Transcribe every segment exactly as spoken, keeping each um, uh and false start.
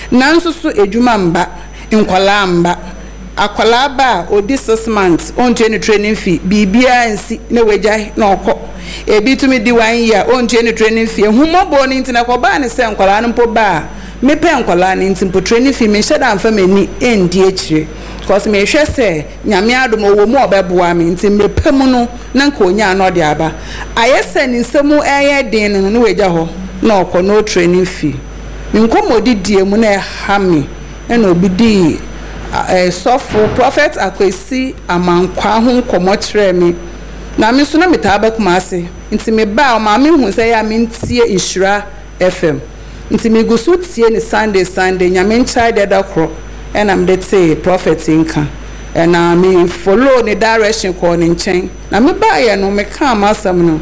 nanso so edwuma mba nkwala mba akwala ba odi six months on train training fee bibia nsi na wejai na okọ ebi tumi di one year on train training fee humobo ni ntina ko ba ne se nkwala no mpo ba me pe nkwala ni ntimpo training fee me sheda amfa mani endi akire because me hwe se nyame adom wo mu obeboa me ntim me pemu no na nka onya no de aba ayese ni nsemu eye den no no weja ho na okọ no training fee nkomodi die mu na ha me na obi di eh sofu prophet akwesi amankwa ho komokyere me na me so na metaba kuma ase nti me ba o ma me hu se ya me ntie Inshira F M nti me gusu tie ni Sunday Sunday nyame nchai de dakro and am de say prophet inka and na me follow the direction ko ni nchen na me ba ye no me ka amasam no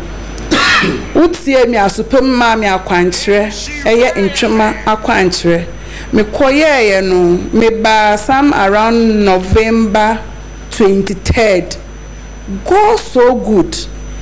utie me asopem ma me akwankyere eye ntwema akwankyere me koye ye no me ba some around November twenty-third. Go so good.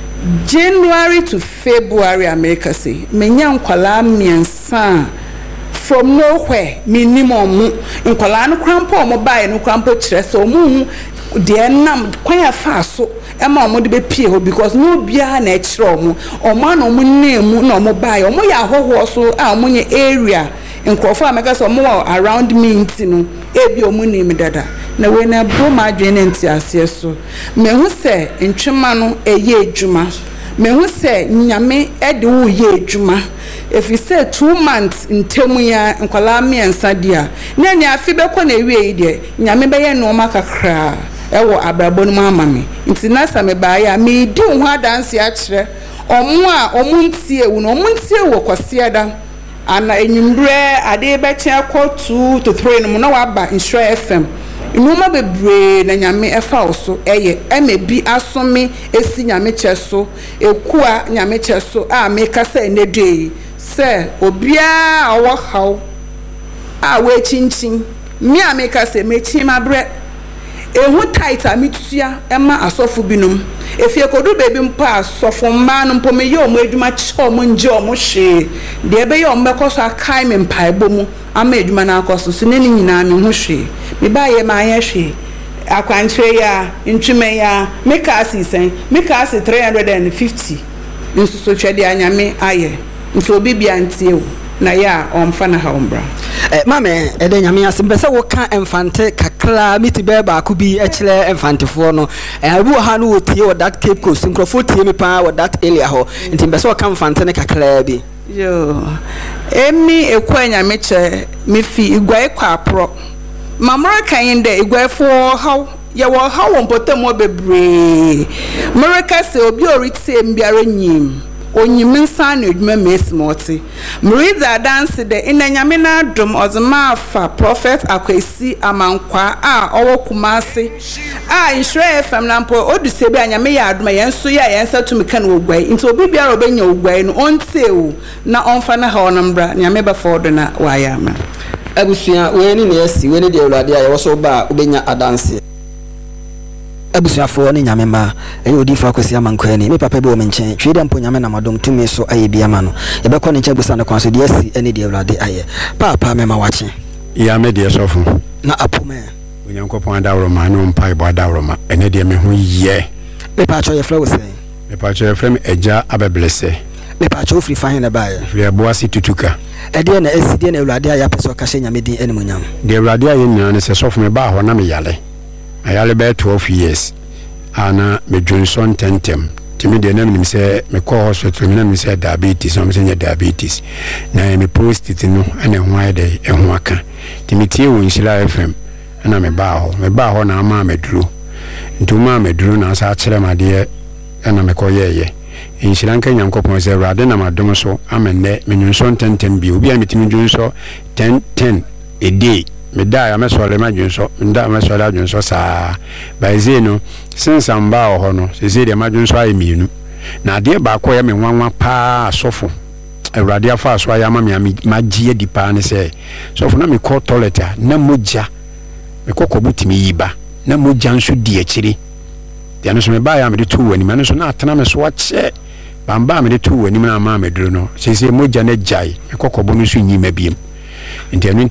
January to February America say menya nkwala miensa from nowhere minimum nkwala no krampo mo bae no krampo kire so mu de nam kwanya fa so e ma mo de be pie ho because no bia na e kire omo omo na omo nemu na omo bae omo ya hoho so a omo nye area nkrofo ameka so omo around me ntino e bi omo nemu dada na we na bro ma dwene nti ase so me hu se ntwema no eye adwuma me hu se nyame e de wo ye adwuma if you say two months ntemu ya nkwala miensa dia na ne afi be ko na ewie yi de nyame be ye no makakra e wo abrabo no mama me nti na sa me ba ya me di ho adanse a kire omo a omo ntie wu no omo ntie wo kwasiada ana enyimbre ade be kye ko two to three no na wa ba Inshira F M inuma bebre na nyame efa oso eye emebi asome esi nyame cheso ekua nyame cheso a meka se enedei se obia awo haw a we chinchin mi ameka se mechi mabre ehu tight amitua ema asofu binom efie kodu bebi mpa asofu mma no mpo me ye omo adwuma che omo nje omo hwe de ebe ye omo bekoso akai me mpa ebomu ama adwuma na akoso so ne nyina me ho hwe me ba ye ma ye hwe akwankyere ya ntweme ya meka asisen meka ase three hundred fifty nso so twede anyame aye nso obi bia ntie wo na ya omfa na ha ombra eh mame ede nyame asembese wo ka enfante kakra miti be ba ku bi ekire enfantefo no eh abu ha no wotie wo that Cape Coast nkrofo tie me pa wo that area ho nti mbese wo ka enfante ne kakra bi yo emi ekwa nyame che me fi igwa ekwa apro mamara kan de igwa fo ha ye wo ha wo mpotem obebre mereka se obi orite mbiara nyim onyiminsa na edwuma mesmoti mriza dance de inanyame na adom ozema afa prophet akwesi amankwa a owo kumase a Inshira F M lampo oduse bi anyame ya adom yenso ya yensa tumi kan ogwai nti obi biara obenya ogwai no ontewu na onfa na ha onambra nyame ba fodo na wayama abusua weni ne yesi weni de awurade aye wo so ba obenya adanse abusuafo ne nyame ma enye odifo akwesi amankwa ni me papa bi o menchen twede mpo nyame na madom tumi so aye biama no ye be ko ne nche busa ne kwanso de asi ene de awurade aye papa me ma wache ya me de sofo na apome onyankopon adawro ma no mpa ibo adawro ma ene de me ho ye me pa cho ye fla wo se me pa cho ye fla me eja abeblese me pa cho free fahin na bae free aboasi tutuka e de na asi de na awurade aye apeso ka hye nyame din ene munyam de awurade aye nyane se sofo me ba ho na me yale ayale be twelve years ana me Johnson tentem timi de na me se me ko hospital me na me se diabetes no me se diabetes na me prostate no ana ho ayde e ho aka timi tie wo Inshira F M ana me ba ho me ba ho na ama me duro ntuma me duro na sa kire made ana me ko yeye Inshira nka nyankopon se rade na madom so amenne me Johnson tentem bi obi a me timi Johnson ten ten a day me da ya mesole ma dwunso nda mesole adwunso saa baize no since amba ho no se de ma dwunso ayi mienu na de ba ko ya me nwanwa pa asofo awurade afa aso ya ma me magie di pa ne se sofo na me ko toilet na moja me kokko butimi yiba na moja nso di akiri de no so me ba ya me de tu wani me so na atena me so ache bamba me de tu wani na ma me duro no se se moja na jai me kokko bo no so nyima biem nti